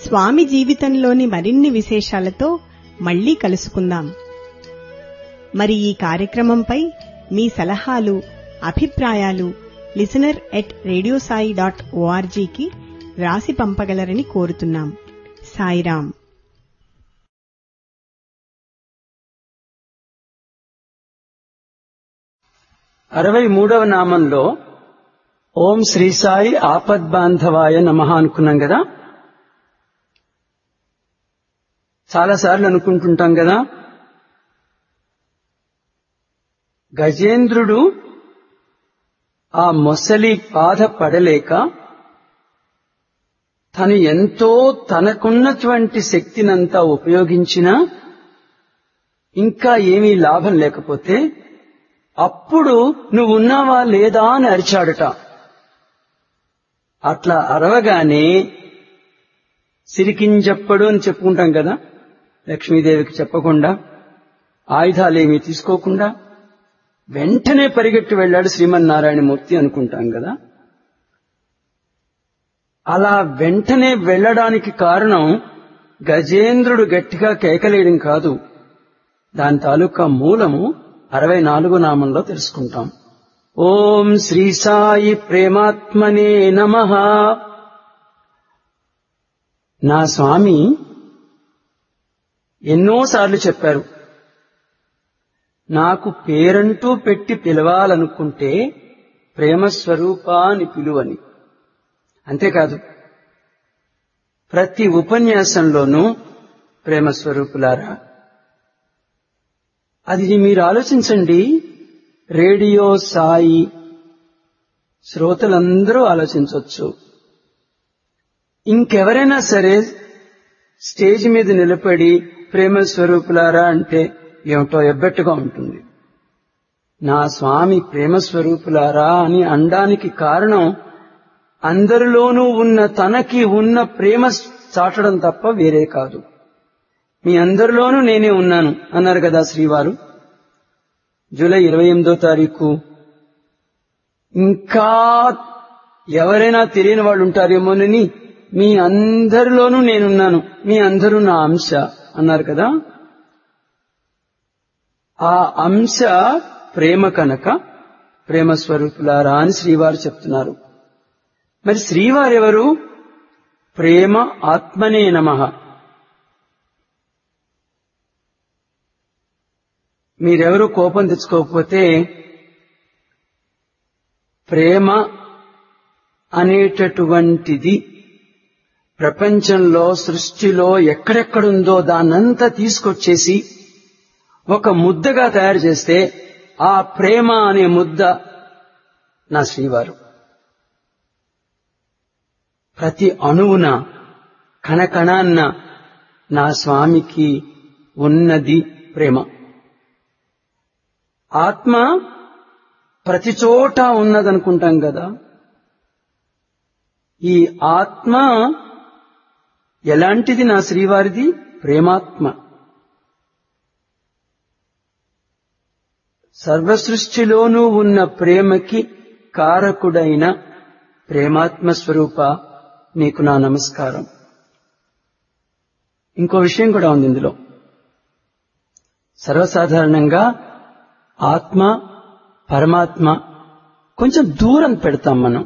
స్వామి జీవితంలోని మరిన్ని విశేషాలతో మళ్లీ కలుసుకుందాం. మరి ఈ కార్యక్రమంపై మీ సలహాలు, అభిప్రాయాలు listener@radiosai.org కి రాసి పంపగలరని కోరుతున్నాం. సాయిరాం. 63వ నామంలో ఓం శ్రీ సాయి ఆపద్బాంధవాయ నమః అనుకున్నాం కదా. చాలాసార్లు అనుకుంటుంటాం కదా, గజేంద్రుడు ఆ మొసలి బాధ పడలేక తను ఎంతో తనకున్నటువంటి శక్తినంతా ఉపయోగించినా ఇంకా ఏమీ లాభం లేకపోతే అప్పుడు నువ్వున్నావా లేదా అని అరిచాడట. అట్లా అరవగానే సిరికింజప్పడు అని చెప్పుకుంటాం కదా, లక్ష్మీదేవికి చెప్పకుండా ఆయుధాలేమీ తీసుకోకుండా వెంటనే పరిగెట్టి వెళ్లాడు శ్రీమన్నారాయణమూర్తి అనుకుంటాం కదా. అలా వెంటనే వెళ్లడానికి కారణం గజేంద్రుడు గట్టిగా కేకలేయడం కాదు, దాని తాలూకా మూలము 64 నామంలో తెలుసుకుంటాం. ఓం శ్రీ సాయి ప్రేమాత్మనే నమః. నా స్వామి ఎన్నోసార్లు చెప్పారు, నాకు పేరంటూ పెట్టి పిలవాలనుకుంటే ప్రేమస్వరూపా అని పిలువని. అంతేకాదు, ప్రతి ఉపన్యాసంలోనూ ప్రేమస్వరూపులారా. అది మీరు ఆలోచించండి, రేడియో సాయి శ్రోతలందరూ ఆలోచించవచ్చు. ఇంకెవరైనా సరే స్టేజ్ మీద నిలబడి ప్రేమస్వరూపులారా అంటే ఏమిటో ఎబ్బెట్టుగా ఉంటుంది. నా స్వామి ప్రేమస్వరూపులారా అని అనడానికి కారణం అందరిలోనూ ఉన్న తనకి ఉన్న ప్రేమ చాటడం తప్ప వేరే కాదు. మీ అందరిలోనూ నేనే ఉన్నాను అన్నారు కదా శ్రీవారు జూలై 28వ తారీఖు. ఇంకా ఎవరైనా తెలియని వాళ్ళు ఉంటారేమోనని మీ అందరిలోనూ నేనున్నాను, మీ అందరూ నా అంశ అన్నారు కదా. ఆ అంశ ప్రేమ కనుక ప్రేమస్వరూపులారా అని శ్రీవారు చెప్తున్నారు. మరి శ్రీవారెవరు? ప్రేమ ఆత్మనే నమః. మీరెవరూ కోపం తెచ్చుకోకపోతే ప్రేమ అనేటటువంటిది ప్రపంచంలో సృష్టిలో ఎక్కడెక్కడుందో దాన్నంతా తీసుకొచ్చేసి ఒక ముద్దగా తయారు చేస్తే ఆ ప్రేమ అనే ముద్ద నా శ్రీవారు. ప్రతి అణువున కణకణాన్న నా స్వామికి ఉన్నది ప్రేమ. ఆత్మ ప్రతి చోట ఉన్నదనుకుంటాం కదా. ఈ ఆత్మ ఎలాంటిది? నా శ్రీవారిది ప్రేమాత్మ. సర్వసృష్టిలోనూ ఉన్న ప్రేమకి కారకుడైన ప్రేమాత్మ స్వరూప నీకు నా నమస్కారం. ఇంకో విషయం కూడా ఉంది ఇందులో. సర్వసాధారణంగా ఆత్మ పరమాత్మ కొంచెం దూరం పెడతాం మనం.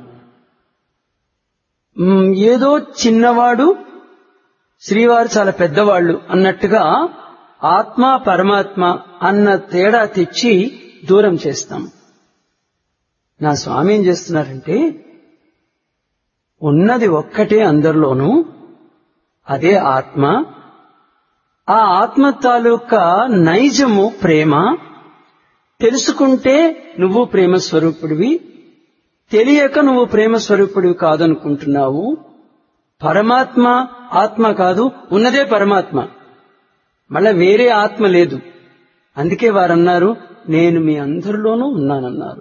ఏదో చిన్నవాడు, శ్రీవారు చాలా పెద్దవాళ్లు అన్నట్టుగా ఆత్మ పరమాత్మ అన్న తేడా తెచ్చి దూరం చేస్తాం. నా స్వామి ఏం చేస్తున్నారంటే, ఉన్నది ఒక్కటే అందరిలోనూ, అదే ఆత్మ. ఆ ఆత్మ తాలూకా నైజము ప్రేమ. తెలుసుకుంటే నువ్వు ప్రేమ స్వరూపుడివి, తెలియక నువ్వు ప్రేమ స్వరూపుడివి కాదనుకుంటున్నావు. పరమాత్మ ఆత్మ కాదు, ఉన్నదే పరమాత్మ, మళ్ళా వేరే ఆత్మ లేదు. అందుకే వారన్నారు, నేను మీ అందరిలోనూ ఉన్నానన్నారు.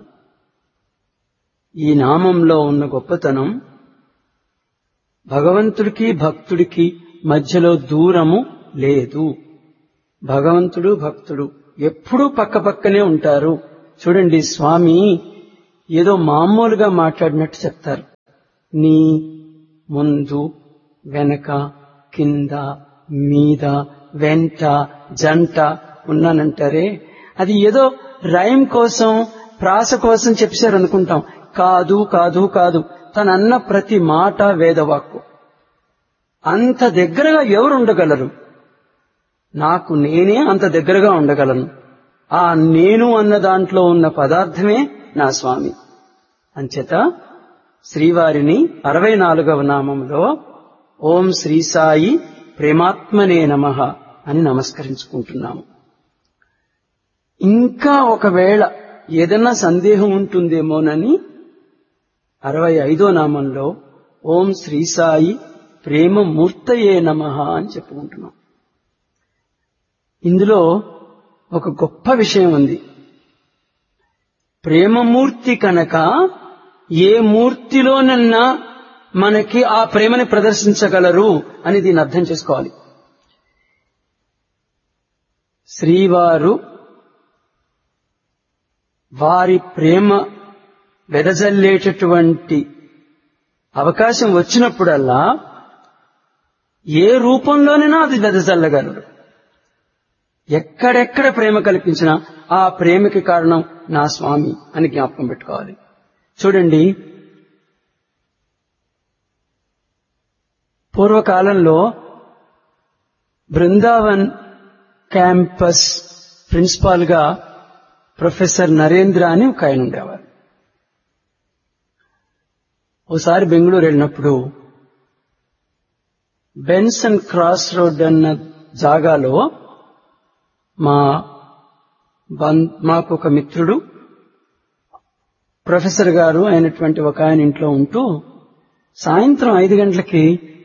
ఈ నామంలో ఉన్న గొప్పతనం, భగవంతుడికి భక్తుడికి మధ్యలో దూరము లేదు. భగవంతుడు భక్తుడు ఎప్పుడూ పక్కపక్కనే ఉంటారు. చూడండి, స్వామి ఏదో మామూలుగా మాట్లాడినట్టు చెప్తారు. నీ ముందు వెనక కింద, మీద, వెంట, జంట ఉన్నానంటారే, అది ఏదో రైమ్ కోసం, ప్రాస కోసం చెప్పారు అనుకుంటాం. కాదు కాదు కాదు, తనన్న ప్రతి మాట వేదవాక్కు. అంత దగ్గరగా ఎవరు ఉండగలరు? నాకు నేనే అంత దగ్గరగా ఉండగలను. ఆ నేను అన్న దాంట్లో ఉన్న పదార్థమే నా స్వామి. అంచేత శ్రీవారిని 64వ నామంలో ఓం శ్రీ సాయి ప్రేమాత్మనే నమః అని నమస్కరించుకుంటున్నాము. ఇంకా ఒకవేళ ఏదన్నా సందేహం ఉంటుందేమోనని 65వ నామంలో ఓం శ్రీ సాయి ప్రేమమూర్తయే నమః అని చెప్పుకుంటున్నాం. ఇందులో ఒక గొప్ప విషయం ఉంది. ప్రేమమూర్తి కనుక ఏ మూర్తిలోనన్నా మనకి ఆ ప్రేమని ప్రదర్శించగలరు అని దీన్ని అర్థం చేసుకోవాలి. శ్రీవారు వారి ప్రేమ వెదజల్లేటటువంటి అవకాశం వచ్చినప్పుడల్లా ఏ రూపంలోనైనా అది వెదజల్లగలరు. ఎక్కడెక్కడ ప్రేమ కల్పించినా ఆ ప్రేమకి కారణం నా స్వామి అని జ్ఞాపకం పెట్టుకోవాలి. చూడండి, పూర్వకాలంలో బృందావన్ క్యాంపస్ ప్రిన్సిపాల్ గా ప్రొఫెసర్ నరేంద్ర అని ఒక ఆయన ఉండేవారు. ఓసారి బెంగళూరు వెళ్ళినప్పుడు బెన్సన్ క్రాస్ రోడ్ అన్న జాగాలో మాకు ఒక మిత్రుడు ప్రొఫెసర్ గారు అయినటువంటి ఒక ఆయన ఇంట్లో ఉంటూ సాయంత్రం 5 గంటలకి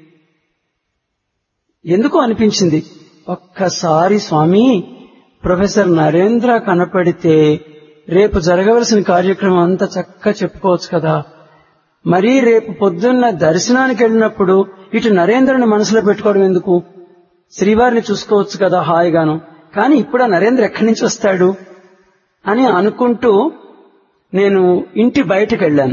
ఎందుకో అనిపించింది, ఒక్కసారి స్వామి ప్రొఫెసర్ నరేంద్ర కనపడితే రేపు జరగవలసిన కార్యక్రమం అంతా చక్కగా చెప్పుకోవచ్చు కదా. మరీ రేపు పొద్దున్న దర్శనానికి వెళ్ళినప్పుడు ఇటు నరేంద్రని మనసులో పెట్టుకోవడం ఎందుకు, శ్రీవారిని చూసుకోవచ్చు కదా హాయిగాను. కానీ ఇప్పుడు ఆ నరేంద్ర ఎక్కడి నుంచి వస్తాడు అని అనుకుంటూ నేను ఇంటి బయటకు వెళ్ళాను.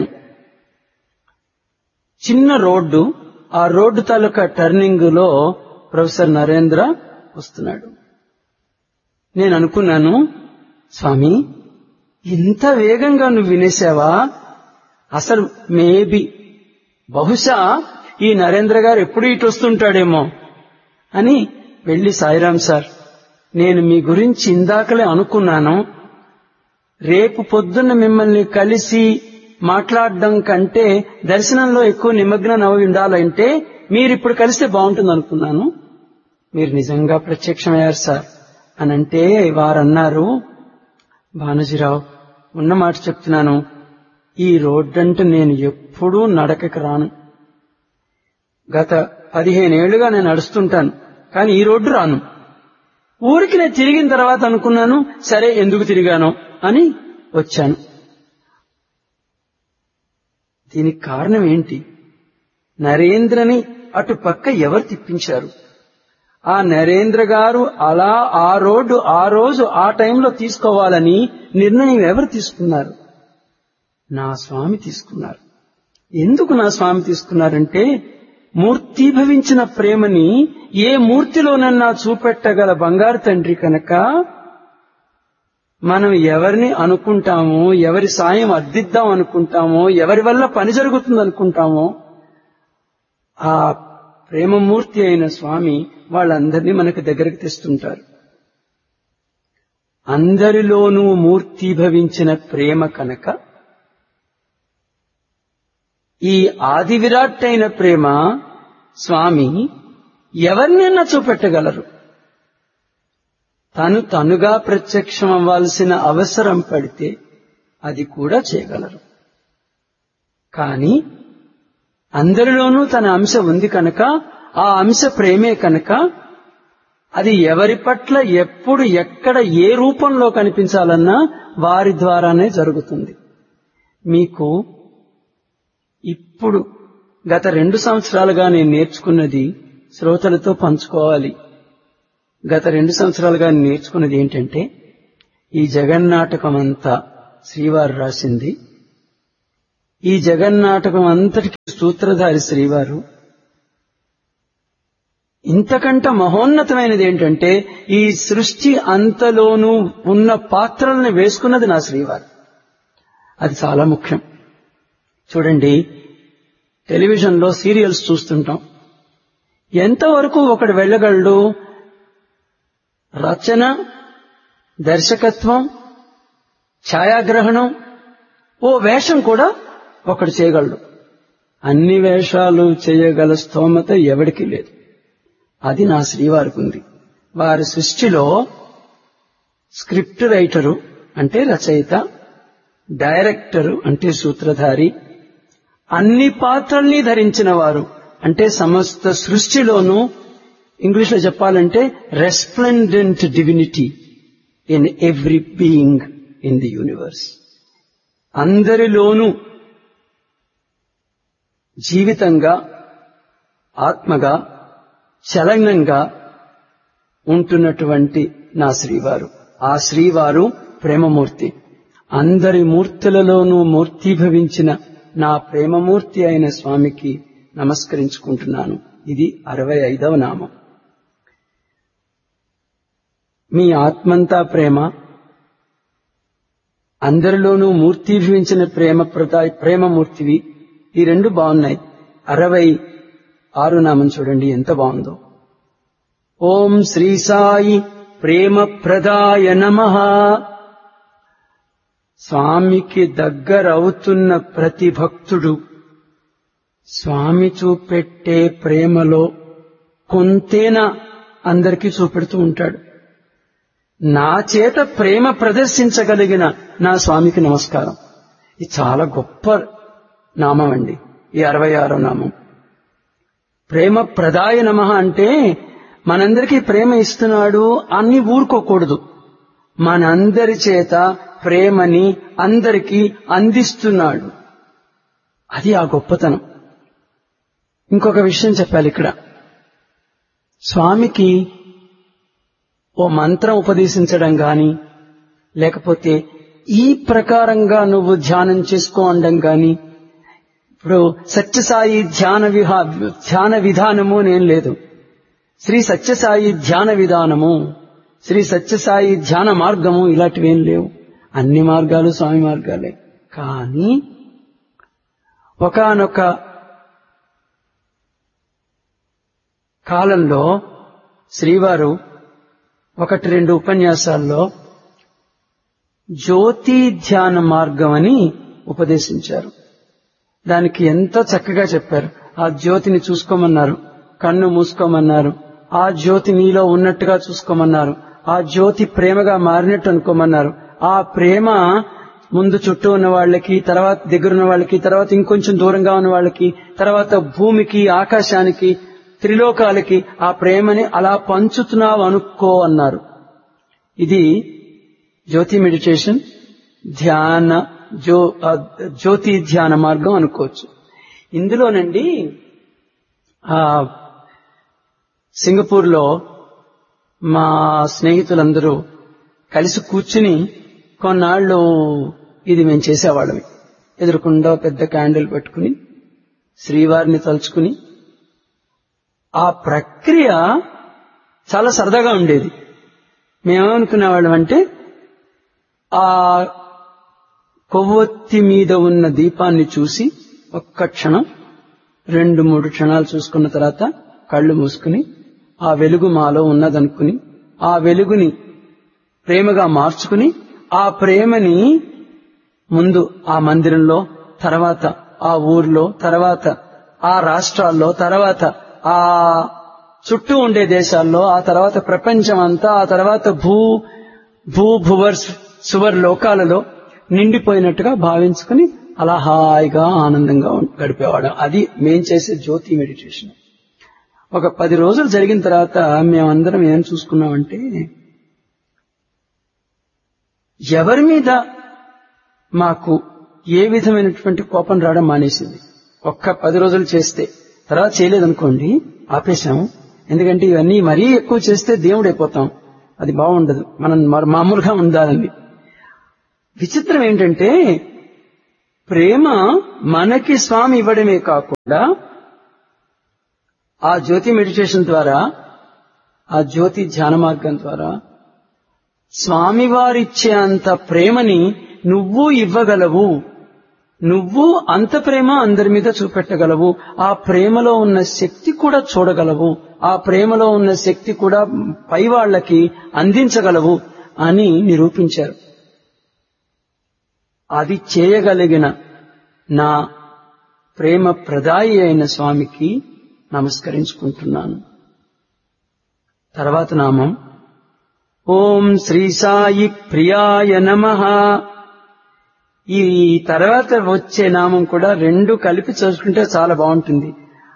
చిన్న రోడ్డు, ఆ రోడ్డు తాలూకా టర్నింగ్ లో ప్రొఫెసర్ నరేంద్ర వస్తున్నాడు. నేను అనుకున్నాను, స్వామి ఇంత వేగంగా నువ్వు వినేశావా? అసలు బహుశా ఈ నరేంద్ర గారు ఎప్పుడు ఇటు వస్తుంటాడేమో అని వెళ్లి, సాయిరాం సార్, నేను మీ గురించి ఇందాకలే అనుకున్నాను. రేపు పొద్దున్న మిమ్మల్ని కలిసి మాట్లాడడం కంటే దర్శనంలో ఎక్కువ నిమగ్నం అవి ఉండాలంటే మీరిప్పుడు కలిస్తే బాగుంటుంది అనుకున్నాను. మీరు నిజంగా ప్రత్యక్షమయ్యారు సార్ అని అంటే వారన్నారు, భానుజీరావు ఉన్న మాట చెప్తున్నాను, ఈ రోడ్డంటే నేను ఎప్పుడూ నడకకి రాను. గత 15 ఏళ్లుగా నేను నడుస్తుంటాను, కానీ ఈ రోడ్డు రాను. ఊరికి నేను తిరిగిన తర్వాత అనుకున్నాను, సరే ఎందుకు తిరిగానో అని వచ్చాను. దీనికి కారణం ఏంటి? నరేంద్రని అటు పక్క ఎవరు తిప్పించారు? ఆ నరేంద్ర గారు అలా ఆ రోడ్డు ఆ రోజు ఆ టైంలో తీసుకోవాలని నిర్ణయం ఎవరు తీసుకున్నారు? నా స్వామి తీసుకున్నారు. ఎందుకు నా స్వామి తీసుకున్నారంటే, మూర్తీభవించిన ప్రేమని ఏ మూర్తిలోనన్నా చూపెట్టగల బంగారు తండ్రి కనుక మనం ఎవరిని అనుకుంటామో, ఎవరి సాయం అర్థిద్దాం అనుకుంటామో, ఎవరి వల్ల పని జరుగుతుంది అనుకుంటామో, ఆ ప్రేమమూర్తి అయిన స్వామి వాళ్ళందరినీ మనకు దగ్గరకు తెస్తుంటారు. అందరిలోనూ మూర్తీభవించిన ప్రేమ కనుక ఈ ఆది విరాట్ అయిన ప్రేమ స్వామి ఎవరినైనా చూపెట్టగలరు. తనుగా ప్రత్యక్షం అవ్వాల్సిన అవసరం పడితే అది కూడా చేయగలరు. కానీ అందరిలోనూ తన అంశ ఉంది కనుక, ఆ అంశ ప్రేమే కనుక అది ఎవరి పట్ల ఎప్పుడు ఎక్కడ ఏ రూపంలో కనిపించాలన్నా వారి ద్వారానే జరుగుతుంది. మీకు ఇప్పుడు గత 2 సంవత్సరాలుగా నేను నేర్చుకున్నది శ్రోతలతో పంచుకోవాలి. గత 2 సంవత్సరాలుగా నేర్చుకున్నది ఏంటంటే, ఈ జగన్నాటకం అంతా శ్రీవారు రాసింది. ఈ జగన్నాటకం అంతటికి సూత్రధారి శ్రీవారు. ఇంతకంటే మహోన్నతమైనది ఏంటంటే ఈ సృష్టి అంతలోనూ ఉన్న పాత్రలను వేసుకున్నది నా శ్రీవారు. అది చాలా ముఖ్యం. చూడండి, టెలివిజన్లో సీరియల్స్ చూస్తుంటాం. ఎంతవరకు ఒకడు వెళ్ళగలడు? రచన, దర్శకత్వం, ఛాయాగ్రహణం, ఓ వేషం కూడా ఒకడు చేయగలడు. అన్ని వేషాలు చేయగల స్తోమత ఎవడికి లేదు. అది నా శ్రీవారికి ఉంది. వారి సృష్టిలో స్క్రిప్ట్ రైటరు అంటే రచయిత, డైరెక్టరు అంటే సూత్రధారి, అన్ని పాత్రల్ని ధరించిన వారు అంటే సమస్త సృష్టిలోనూ ఇంగ్లీష్లో చెప్పాలంటే resplendent divinity in every being in the universe. అందరిలోనూ జీవితంగా, ఆత్మగా, చలనంగా ఉంటున్నటువంటి నా శ్రీవారు. ఆ శ్రీవారు ప్రేమమూర్తి. అందరి మూర్తులలోనూ మూర్తీభవించిన నా ప్రేమమూర్తి అయిన స్వామికి నమస్కరించుకుంటున్నాను. ఇది 65వ నామం. మీ ఆత్మంతా ప్రేమ, అందరిలోనూ మూర్తీభవించిన ప్రేమమూర్తివి. ఈ రెండు బాగున్నాయి. 66 నామం చూడండి ఎంత బాగుందో. ఓం శ్రీ సాయి ప్రేమప్రదాయ నమః. స్వామికి దగ్గరవుతున్న ప్రతి భక్తుడు స్వామి చూపెట్టే ప్రేమలో కొంతేనా అందరికీ చూపెడుతూ ఉంటాడు. నా చేత ప్రేమ ప్రదర్శించగలిగిన నా స్వామికి నమస్కారం. ఇది చాలా గొప్ప నామం అండి ఈ 66వ నామం. ప్రేమ ప్రదాయ నమః అంటే మనందరికీ ప్రేమ ఇస్తున్నాడు అని ఊరుకోకూడదు. మనందరి చేత ప్రేమని అందరికీ అందిస్తున్నాడు. అది ఆ గొప్పతనం. ఇంకొక విషయం చెప్పాలి ఇక్కడ. స్వామికి ఓ మంత్రం ఉపదేశించడం గాని, లేకపోతే ఈ ప్రకారంగా నువ్వు ధ్యానం చేసుకో అనడం గాని, ఇప్పుడు సత్యసాయి ధ్యాన విధానము నేను లేదు. శ్రీ సత్యసాయి ధ్యాన విధానము, శ్రీ సత్యసాయి ధ్యాన మార్గము ఇలాంటివేం లేవు. అన్ని మార్గాలు స్వామి మార్గాలే. కానీ ఒకానొక కాలంలో శ్రీవారు 1-2 ఉపన్యాసాల్లో జ్యోతి ధ్యాన మార్గం అని ఉపదేశించారు. దానికి ఎంతో చక్కగా చెప్పారు. ఆ జ్యోతిని చూసుకోమన్నారు, కన్ను మూసుకోమన్నారు, ఆ జ్యోతి నీలో ఉన్నట్టుగా చూసుకోమన్నారు, ఆ జ్యోతి ప్రేమగా మారినట్టు అనుకోమన్నారు. ఆ ప్రేమ ముందు చుట్టూ ఉన్న వాళ్ళకి, తర్వాత దగ్గరున్న వాళ్ళకి, తర్వాత ఇంకొంచెం దూరంగా ఉన్న వాళ్ళకి, తర్వాత భూమికి, ఆకాశానికి, త్రిలోకాలకి ఆ ప్రేమని అలా పంచుతున్నావు అనుకో అన్నారు. ఇది జ్యోతి మెడిటేషన్ జ్యోతి ధ్యాన మార్గం అనుకోవచ్చు. ఇందులోనండి సింగపూర్లో మా స్నేహితులందరూ కలిసి కూర్చుని కొన్నాళ్ళు ఇది మేము చేసేవాళ్ళం. ఎదురుకుండా పెద్ద క్యాండిల్ పెట్టుకుని శ్రీవారిని తలుచుకుని ఆ ప్రక్రియ చాలా సరదాగా ఉండేది. మేమేమనుకునేవాళ్ళం అంటే ఆ కొవ్వొత్తి మీద ఉన్న దీపాన్ని చూసి ఒక్క క్షణం 2-3 క్షణాలు చూసుకున్న తర్వాత కళ్ళు మూసుకుని ఆ వెలుగు మాలో ఉన్నదనుకుని ఆ వెలుగుని ప్రేమగా మార్చుకుని ఆ ప్రేమని ముందు ఆ మందిరంలో, తర్వాత ఆ ఊర్లో, తర్వాత ఆ రాష్ట్రాల్లో, తర్వాత ఆ చుట్టూ ఉండే దేశాల్లో, ఆ తర్వాత ప్రపంచం అంతా, ఆ తర్వాత భూభువర్ సువర్ లోకాలలో నిండిపోయినట్టుగా భావించుకుని అలా హాయిగా ఆనందంగా గడిపేవాడు. అది మేం చేసే జ్యోతి మెడిటేషన్. ఒక 10 రోజులు జరిగిన తర్వాత మేమందరం ఏం చూసుకున్నామంటే, ఎవరి మీద మాకు ఏ విధమైనటువంటి కోపం రావడం మానేసింది. ఒక్క 10 రోజులు చేస్తే, తర్వాత చేయలేదనుకోండి ఆపేశాము. ఎందుకంటే ఇవన్నీ మరీ ఎక్కువ చేస్తే దేవుడు అయిపోతాం, అది బాగుండదు. మనం మామూలుగా ఉండాలండి. విచిత్రం ఏంటంటే ప్రేమ మనకి స్వామి ఇవ్వడమే కాకుండా ఆ జ్యోతి మెడిటేషన్ ద్వారా, ఆ జ్యోతి ధ్యాన మార్గం ద్వారా స్వామివారిచ్చే అంత ప్రేమని నువ్వు ఇవ్వగలవు. నువ్వు అంత ప్రేమ అందరి మీద చూపెట్టగలవు. ఆ ప్రేమలో ఉన్న శక్తి కూడా చూడగలవు. ఆ ప్రేమలో ఉన్న శక్తి కూడా పై వాళ్ళకి అందించగలవు అని నిరూపించారు. అది చేయగలిగిన నా ప్రేమ ప్రదాయి అయిన స్వామికి నమస్కరించుకుంటున్నాను. తర్వాత నామం ఓం శ్రీ సాయి ప్రియాయ నమః. ఈ తర్వాత వచ్చే నామం కూడా రెండు కలిపి చూసుకుంటే చాలా బాగుంటుంది.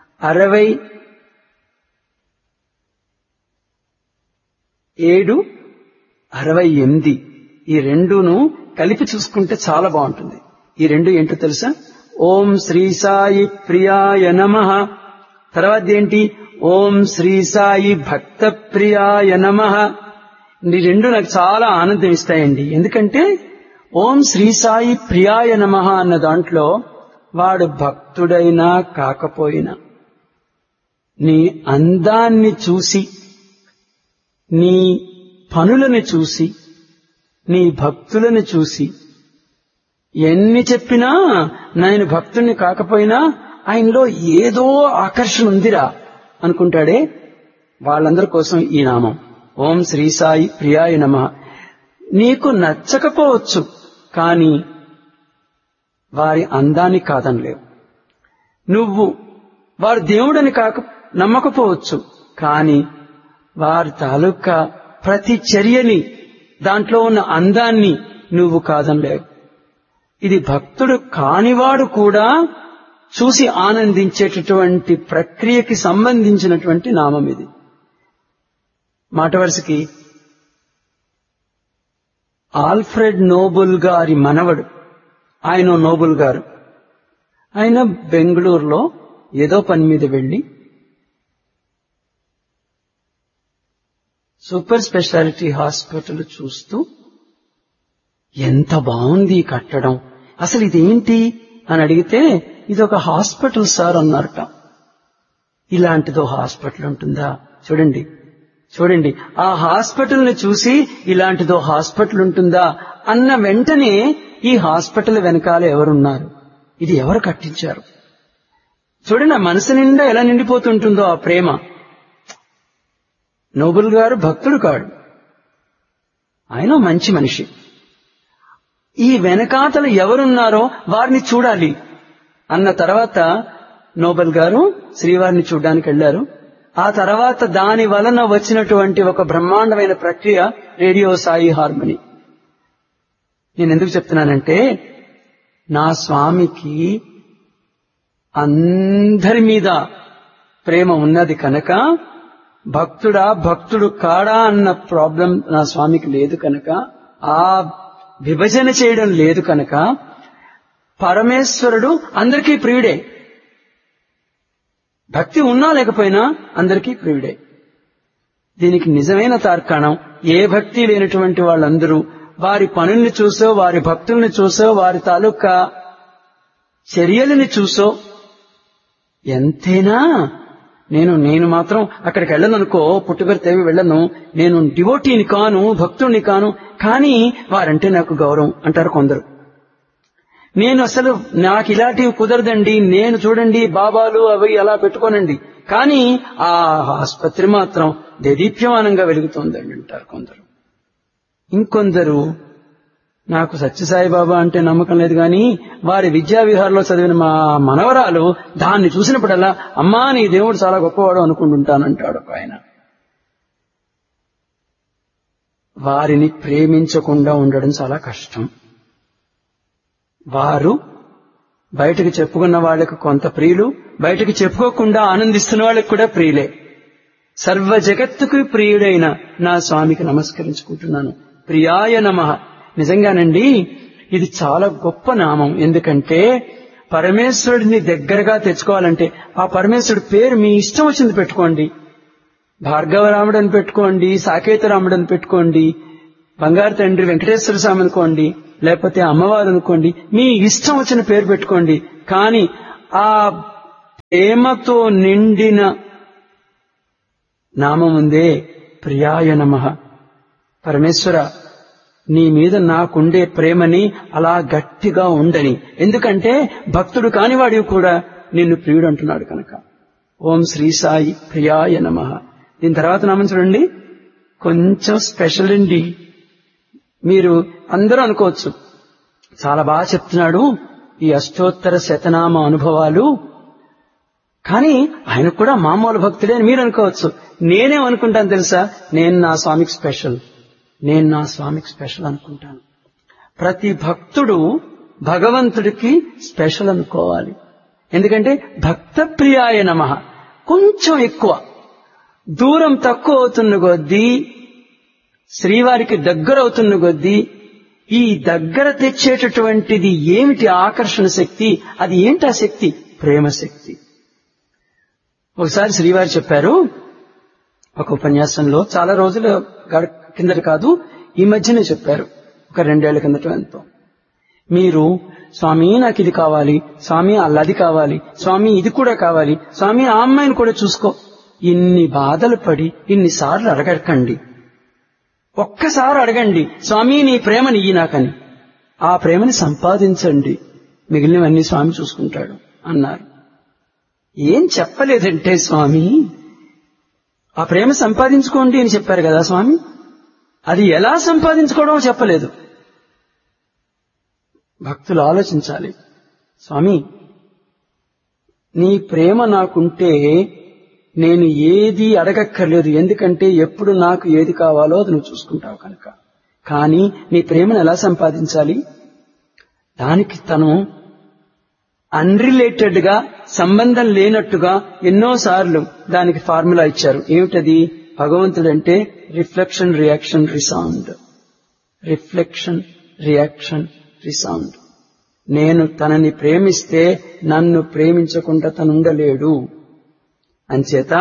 67, 68 ఈ రెండును కలిపి చూసుకుంటే చాలా బాగుంటుంది. ఈ రెండు ఏంటో తెలుసా? ఓం శ్రీ సాయి ప్రియాయ నమః. తర్వాత ఏంటి? ఓం శ్రీ సాయి భక్త ప్రియాయ నమః. ఈ రెండు నాకు చాలా ఆనందం ఇస్తాయండి. ఎందుకంటే ఓం శ్రీ సాయి ప్రియాయ నమః అన్న దాంట్లో వాడు భక్తుడైనా కాకపోయినా నీ అందాన్ని చూసి, నీ పనులను చూసి, నీ భక్తులను చూసి ఎన్ని చెప్పినా నేను భక్తుణ్ణి కాకపోయినా ఆయనలో ఏదో ఆకర్షణ ఉందిరా అనుకుంటాడే, వాళ్ళందరి కోసం ఈ నామం ఓం శ్రీ సాయి ప్రియాయ నమః. నీకు నచ్చకపోవచ్చు, కానీ వారి అందాన్ని కాదనలేవు. నువ్వు వారు దేవుడని నమ్మకపోవచ్చు, కానీ వారి తాలూకా ప్రతి చర్యని, దాంట్లో ఉన్న అందాన్ని నువ్వు కాదనలేవు. ఇది భక్తుడు కానివాడు కూడా చూసి ఆనందించేటటువంటి ప్రక్రియకి సంబంధించినటువంటి నామం ఇది. మాట వరుసకి ఆల్ఫ్రెడ్ నోబుల్ గారి మనవడు, ఆయన నోబుల్ గారు, ఆయన బెంగళూరులో ఏదో పని మీద వెళ్లి సూపర్ స్పెషాలిటీ హాస్పిటల్ చూస్తూ ఎంత బాగుంది ఈ కట్టడం, అసలు ఇదేంటి అని అడిగితే ఇది ఒక హాస్పిటల్ సార్ అన్నారట. ఇలాంటిదో హాస్పిటల్ ఉంటుందా? చూడండి చూడండి, ఆ హాస్పిటల్ ని చూసి ఇలాంటిదో హాస్పిటల్ ఉంటుందా అన్న వెంటనే ఈ హాస్పిటల్ వెనకాల ఎవరున్నారు, ఇది ఎవరు కట్టించారు? చూడండి, ఆ మనసు నిండా ఎలా నిండిపోతుంటుందో ఆ ప్రేమ. నోబుల్ గారు భక్తుడు కాడు, ఆయన మంచి మనిషి. ఈ వెనకాతలు ఎవరున్నారో వారిని చూడాలి అన్న తర్వాత నోబెల్ గారు శ్రీవారిని చూడ్డానికి వెళ్లారు. ఆ తర్వాత దాని వలన వచ్చినటువంటి ఒక బ్రహ్మాండమైన ప్రక్రియ రేడియో సాయి హార్మనీ. నేను ఎందుకు చెప్తున్నానంటే, నా స్వామికి అందరి మీద ప్రేమ ఉన్నది కనుక, భక్తుడు కాడా అన్న ప్రాబ్లం నా స్వామికి లేదు కనుక, ఆ విభజన చేయడం లేదు కనుక, పరమేశ్వరుడు అందరికీ ప్రియుడే. భక్తి ఉన్నా లేకపోయినా అందరికీ ప్రియుడే. దీనికి నిజమైన తార్కాణం, ఏ భక్తి లేనటువంటి వాళ్ళందరూ వారి పనుల్ని చూసో, వారి భక్తుల్ని చూసో, వారి తాలూకా చర్యలని చూసో ఎంతైనా నేను మాత్రం అక్కడికి వెళ్ళననుకో, పుట్టుబెరితేవి వెళ్ళను, నేను డివోటీని కాను, భక్తుణ్ణి కాను, కానీ వారంటే నాకు గౌరవం అంటారు కొందరు. నాకు ఇలాంటివి కుదరదండి, నేను చూడండి బాబాలు అవి అలా పెట్టుకోనండి, కానీ ఆ ఆసుపత్రి మాత్రం దేదీప్యమానంగా వెలుగుతోందండి అంటారు కొందరు. ఇంకొందరు నాకు సత్యసాయిబాబా అంటే నమ్మకం లేదు, కానీ వారి విద్యా విహారంలో చదివిన మా మనవరాలు దాన్ని చూసినప్పుడల్లా అమ్మా నీ దేవుడు చాలా గొప్పవాడు అనుకుంటుంటానంటాడు ఆయన. వారిని ప్రేమించకుండా ఉండడం చాలా కష్టం. వారు బయటకు చెప్పుకున్న వాళ్ళకు కొంత ప్రియులు, బయటకు చెప్పుకోకుండా ఆనందిస్తున్న వాళ్ళకి కూడా ప్రియులే. సర్వ జగత్తుకు ప్రియుడైన నా స్వామికి నమస్కరించుకుంటున్నాను. ప్రియాయ నమః. నిజంగానండి ఇది చాలా గొప్ప నామం. ఎందుకంటే పరమేశ్వరుడిని దగ్గరగా తెచ్చుకోవాలంటే ఆ పరమేశ్వరుడి పేరు మీ ఇష్టం వచ్చింది పెట్టుకోండి. భార్గవరాముడు అని పెట్టుకోండి, సాకేతరాముడు అని పెట్టుకోండి, బంగారు తండ్రి వెంకటేశ్వర స్వామి అనుకోండి, లేకపోతే అమ్మవారు అనుకోండి, మీ ఇష్టం వచ్చిన పేరు పెట్టుకోండి. కానీ ఆ ప్రేమతో నిండిన నామముందే ప్రియాయ నమః. పరమేశ్వర, నీ మీద నాకుండే ప్రేమని అలా గట్టిగా ఉండని. ఎందుకంటే భక్తుడు కానివాడివి కూడా నిన్ను ప్రియుడు అంటున్నాడు కనుక. ఓం శ్రీ సాయి ప్రియాయ నమః. దీని తర్వాత నామం చూడండి, కొంచెం స్పెషల్ అండి. మీరు అందరూ అనుకోవచ్చు చాలా బాగా చెప్తున్నాడు ఈ అష్టోత్తర శతనామ అనుభవాలు, కానీ ఆయనకు కూడా మామూలు భక్తుడే అని మీరు అనుకోవచ్చు. నేనేమనుకుంటాను తెలుసా, నేను నా స్వామికి స్పెషల్ అనుకుంటాను. ప్రతి భక్తుడు భగవంతుడికి స్పెషల్ అనుకోవాలి. ఎందుకంటే భక్త ప్రియాయ నమః కొంచెం ఎక్కువ, దూరం తక్కువ అవుతున్న కొద్దీ, శ్రీవారికి దగ్గరవుతున్న కొద్దీ ఈ దగ్గర తెచ్చేటటువంటిది ఏమిటి ఆకర్షణ శక్తి? అది ఏంటి ఆ శక్తి? ప్రేమ శక్తి. ఒకసారి శ్రీవారు చెప్పారు ఒక ఉపన్యాసంలో, చాలా రోజుల కిందట కాదు, ఈ మధ్యనే చెప్పారు, ఒక 2 ఏళ్ల కిందట ఎంతో. మీరు స్వామి నాకు ఇది కావాలి, స్వామి అల్లది కావాలి, స్వామి ఇది కూడా కావాలి, స్వామి ఆ అమ్మాయిని కూడా చూసుకో, ఇన్ని బాధలు పడి ఇన్నిసార్లు అడగకండి. ఒక్కసారి అడగండి, స్వామి నీ ప్రేమని ఇయ్యి నాకని. ఆ ప్రేమని సంపాదించండి, మిగిలినవన్నీ స్వామి చూసుకుంటాడు అన్నారు. ఏం చెప్పలేదంటే స్వామి, ఆ ప్రేమ సంపాదించుకోండి అని చెప్పారు కదా స్వామి, అది ఎలా సంపాదించుకోవడం చెప్పలేదు. భక్తులు ఆలోచించాలి, స్వామి నీ ప్రేమ నాకుంటే నేను ఏది అడగక్కర్లేదు, ఎందుకంటే ఎప్పుడు నాకు ఏది కావాలో అది నువ్వు చూసుకుంటావు కనుక. కానీ నీ ప్రేమను ఎలా సంపాదించాలి? దానికి తను అన్రిలేటెడ్ గా, సంబంధం లేనట్టుగా ఎన్నోసార్లు దానికి ఫార్ములా ఇచ్చారు. ఏమిటది? భగవంతుడంటే reflection, reaction, resound. Reflection, reaction, resound. నేను తనని ప్రేమిస్తే నన్ను ప్రేమించకుండా తను ఉండలేడు. అంచేత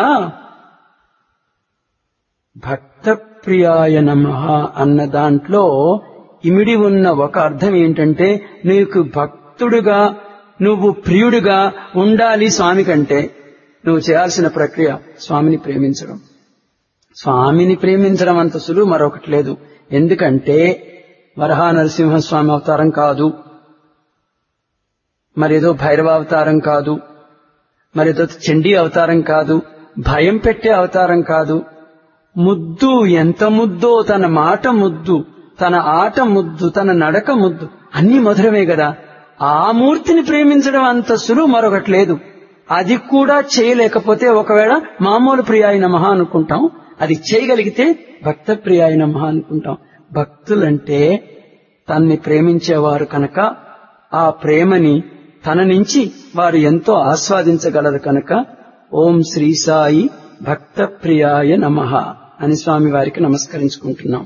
భక్త ప్రియాయ నమః అన్న దాంట్లో ఇమిడి ఉన్న ఒక అర్థం ఏంటంటే, నీకు భక్తుడుగా, నువ్వు ప్రియుడిగా ఉండాలి స్వామి కంటే నువ్వు చేయాల్సిన ప్రక్రియ స్వామిని ప్రేమించడం. స్వామిని ప్రేమించడం అంత సులువు మరొకటి లేదు. ఎందుకంటే వరహా నరసింహస్వామి అవతారం కాదు, మరేదో భైరవావతారం కాదు, మరేదో చండీ అవతారం కాదు, భయం పెట్టే అవతారం కాదు. ముద్దు, ఎంత ముద్దో, తన మాట ముద్దు, తన ఆట ముద్దు, తన నడక ముద్దు, అన్ని మధురమే కదా. ఆ మూర్తిని ప్రేమించడం అంత సులువు మరొకటి లేదు. అది కూడా చేయలేకపోతే ఒకవేళ మామూలు ప్రియాయ నమః అనుకుంటాం, అది చేయగలిగితే భక్త ప్రియాయ నమః అనుకుంటాం. భక్తులంటే తన్ని ప్రేమించేవారు కనుక ఆ ప్రేమని తన నుంచి వారు ఎంతో ఆస్వాదించగలరు కనుక ఓం శ్రీ సాయి భక్త ప్రియాయ నమః అని స్వామి వారికి నమస్కరించుకుంటున్నాం.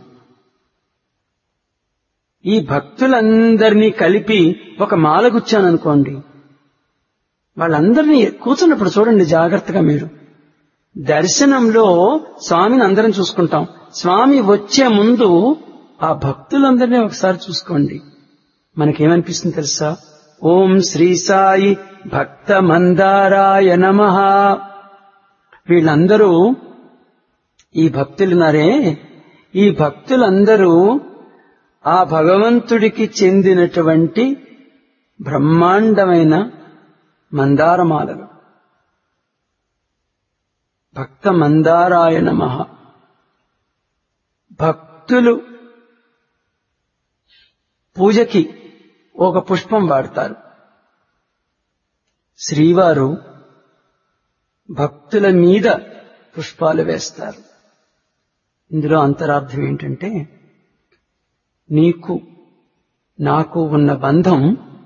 ఈ భక్తులందరినీ కలిపి ఒక మాల గుచ్చాననుకోండి, వాళ్ళందరినీ కూర్చున్నప్పుడు చూడండి జాగ్రత్తగా మీరు. దర్శనంలో స్వామిని అందరం చూసుకుంటాం, స్వామి వచ్చే ముందు ఆ భక్తులందరినీ ఒకసారి చూసుకోండి. మనకేమనిపిస్తుంది తెలుసా? ఓం శ్రీ సాయి భక్త మందారాయ నమః. వీళ్ళందరూ ఈ భక్తులున్నారే, ఈ భక్తులందరూ ఆ భగవంతుడికి చెందినటువంటి బ్రహ్మాండమైన మందారమాలలు. భక్త మందారాయ నమః. భక్తులు పూజకి ఒక పుష్పం వాడతారు. శ్రీవారు భక్తుల మీద పుష్పాలు వేస్తారు. ఇందులో అంతరార్థం ఏంటంటే, నీకు నాకు ఉన్న బంధం,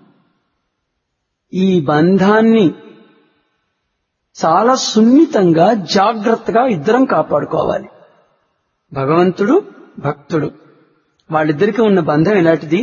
ఈ బంధాన్ని చాలా సున్నితంగా జాగ్రత్తగా ఇద్దరం కాపాడుకోవాలి. భగవంతుడు భక్తుడు వాళ్ళిద్దరికీ ఉన్న బంధం ఎలాంటిది?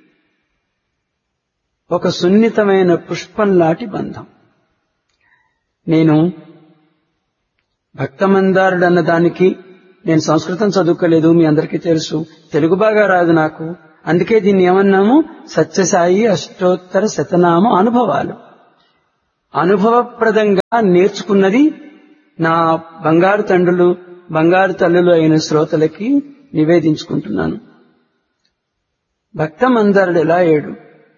ఒక సున్నితమైన పుష్పం లాంటి బంధం. నేను భక్తమందారుడు అన్న దానికి నేను సంస్కృతం చదువుకోలేదు, మీ అందరికీ తెలుసు, తెలుగు బాగా రాదు నాకు. అందుకే దీన్ని ఏమన్నాము? సత్యసాయి అష్టోత్తర శతనామ అనుభవాలు. అనుభవప్రదంగా నేర్చుకున్నది నా బంగారు తండ్రులు బంగారు తల్లులు అయిన శ్రోతలకి నివేదించుకుంటున్నాను. భక్తమందారుడు ఎలా అయ్యాడు?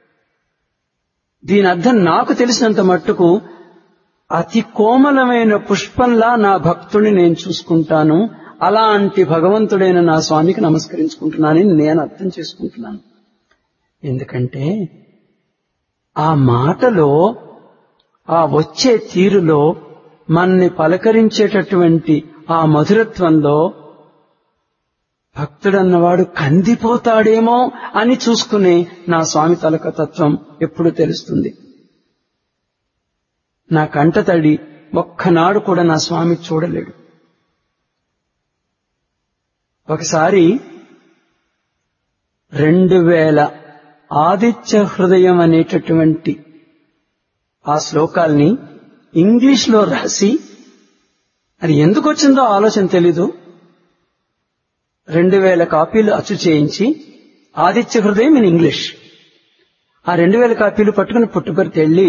దీని అర్థం నాకు తెలిసినంత మట్టుకు అతి కోమలమైన పుష్పంలా నా భక్తుడిని నేను చూసుకుంటాను, అలాంటి భగవంతుడైన నా స్వామికి నమస్కరించుకుంటున్నానని నేను అర్థం చేసుకుంటున్నాను. ఎందుకంటే ఆ మాటలో, ఆ వచ్చే తీరులో, మన్ని పలకరించేటటువంటి ఆ మధురత్వంలో భక్తుడన్నవాడు కందిపోతాడేమో అని చూసుకునే నా స్వామి తలక తత్వం ఎప్పుడు తెలుస్తుంది. నా కంటతడి ఒక్కనాడు కూడా నా స్వామి చూడలేడు. ఒకసారి 2000 ఆదిత్య హృదయం అనేటటువంటి ఆ శ్లోకాల్ని ఇంగ్లీష్లో రాసి, అది ఎందుకు వచ్చిందో ఆలోచన తెలీదు, 2000 కాపీలు అచ్చు చేయించి ఆదిత్య హృదయం ఇన్ ఇంగ్లీష్, ఆ 2000 కాపీలు పట్టుకుని పుట్టుపర్తి వెళ్ళి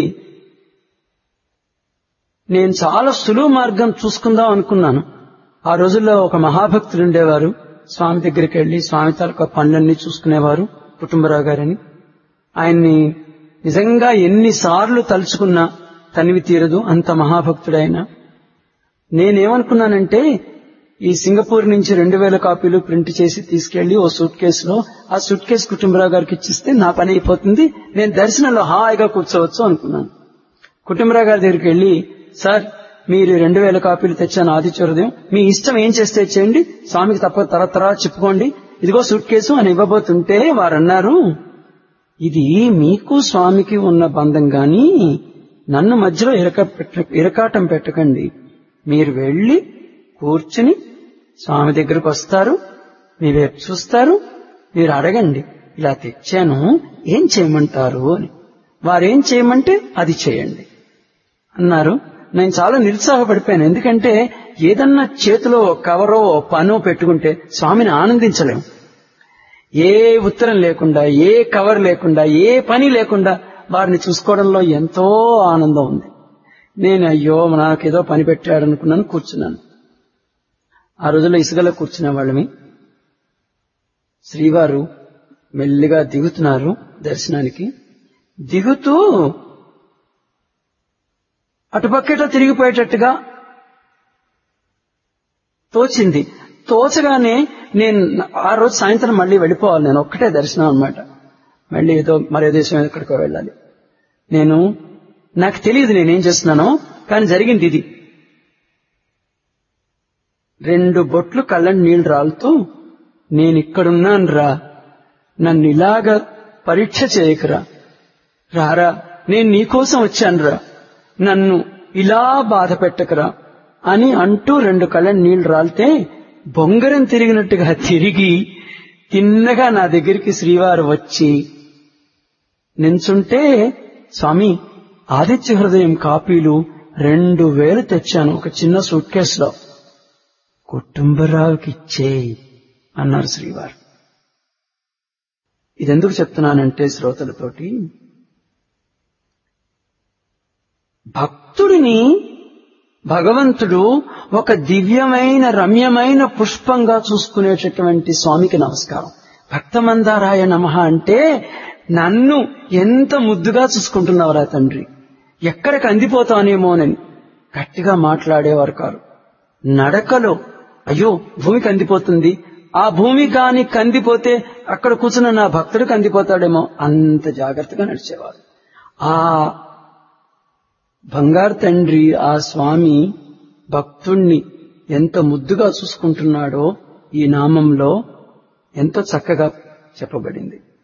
నేను చాలా సులువు మార్గం చూసుకుందాం అనుకున్నాను. ఆ రోజుల్లో ఒక మహాభక్తులు ఉండేవారు, స్వామి దగ్గరికి వెళ్లి స్వామి తాలూకా పనులన్నీ చూసుకునేవారు, కుటుంబరావు గారని. ఆయన్ని నిజంగా ఎన్నిసార్లు తలుచుకున్నా తనివి తీరదు, అంత మహాభక్తుడైన. నేనేమనుకున్నానంటే ఈ సింగపూర్ నుంచి 2000 కాపీలు ప్రింట్ చేసి తీసుకెళ్లి ఓ సూట్ కేసులో, ఆ సూట్ కేసు కుటుంబరావు గారికి ఇచ్చిస్తే నా పని అయిపోతుంది, నేను దర్శనంలో హాయిగా కూర్చోవచ్చు అనుకున్నాను. కుటుంబరావు గారి దగ్గరికి వెళ్లి, సార్ మీరు 2000 కాపీలు తెచ్చాను ఆదిత్య హృదయం, మీ ఇష్టం ఏం చేస్తే చేయండి, స్వామికి తరతరా చెప్పుకోండి, ఇదిగో సూట్ కేసు అని ఇవ్వబోతుంటే వారన్నారు, ఇది మీకు స్వామికి ఉన్న బంధం గాని నన్ను మధ్యలో ఇరకాటం పెట్టకండి, మీరు వెళ్లి కూర్చుని స్వామి దగ్గరకు వస్తారు, మీ వైపు చూస్తారు, మీరు అడగండి ఇలా తెచ్చాను ఏం చేయమంటారు అని. వారేం చేయమంటే అది చేయండి అన్నారు. నేను చాలా నిరుత్సాహపడిపోయాను. ఎందుకంటే ఏదన్నా చేతిలో కవరో పనో పెట్టుకుంటే స్వామిని ఆనందించలేము. ఏ ఉత్తరం లేకుండా, ఏ కవర్ లేకుండా, ఏ పని లేకుండా వారిని చూసుకోవడంలో ఎంతో ఆనందం ఉంది. నేను అయ్యో నాకేదో పని పెట్టాడనుకున్నాను, కూర్చున్నాను. ఆ రోజుల్లో ఇసుకలో కూర్చునే వాళ్ళమి. శ్రీవారు మెల్లిగా దిగుతున్నారు దర్శనానికి. దిగుతూ అటుపక్కట తిరిగిపోయేటట్టుగా తోచింది. తోచగానే నేను ఆ రోజు సాయంత్రం మళ్ళీ వెళ్ళిపోవాలి, నేను ఒక్కటే దర్శనం అన్నమాట. మళ్ళీ మరో దేశం ఎక్కడికో వెళ్ళాలి. నాకు తెలియదు నేనేం చేస్తున్నానో, కానీ జరిగింది ఇది. 2 బొట్లు కళ్ళని నీళ్లు రాలుతూ, నేనిక్కడున్నాను రా, నన్ను ఇలాగా పరీక్ష చేయకురా, రారా, నేను నీకోసం వచ్చాను రా, నన్ను ఇలా బాధ పెట్టకురా అని అంటూ 2 కళ్ళని నీళ్లు రాలితే బొంగరం తిరిగినట్టుగా తిరిగి తిన్నగా నా దగ్గరికి శ్రీవారు వచ్చి నించుంటే, స్వామి ఆదిత్య హృదయం కాపీలు 2000 తెచ్చాను ఒక చిన్న సూట్ కేసులో, కుటుంబరావుకి ఇచ్చేయి అన్నారు శ్రీవారు. ఇదెందుకు చెప్తున్నానంటే శ్రోతలతోటి, భక్తుడిని భగవంతుడు ఒక దివ్యమైన రమ్యమైన పుష్పంగా చూసుకునేటటువంటి స్వామికి నమస్కారం. భక్తమందారాయ నమః అంటే నన్ను ఎంత ముద్దుగా చూసుకుంటున్నావురా తండ్రి, ఎక్కడికి అందిపోతానేమోనని గట్టిగా మాట్లాడేవారు కారు. నడకలో అయ్యో భూమి కందిపోతుంది, ఆ భూమి కాని కందిపోతే అక్కడ కూర్చున్న నా భక్తుడు కందిపోతాడేమో, అంత జాగ్రత్తగా నడిచేవారు. ఆ బంగారు తండ్రి ఆ స్వామి భక్తుణ్ణి ఎంత ముద్దుగా చూసుకుంటున్నాడో ఈ నామంలో ఎంతో చక్కగా చెప్పబడింది.